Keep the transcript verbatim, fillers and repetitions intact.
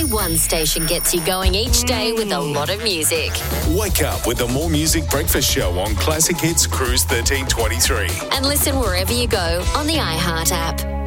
one station gets you going each day with a lot of music. Wake up with the More Music Breakfast Show on Classic Hits Cruise thirteen twenty-three. And listen wherever you go on the iHeart app.